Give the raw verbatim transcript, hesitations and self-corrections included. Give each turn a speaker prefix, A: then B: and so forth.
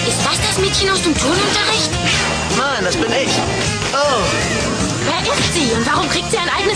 A: Ist das das Mädchen aus dem Turnunterricht?
B: Nein, das bin ich. Oh,
A: Wer ist sie und warum kriegt sie ein eigenes